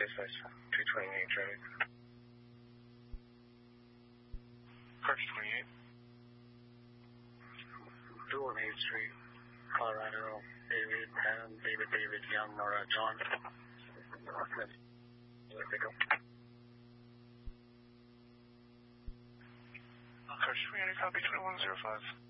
that's 228 traffic. Correct 28. 2 on 8th Street, Colorado, David, Adam, David, Young, or John. Pick up. Correct 28, copy 2105.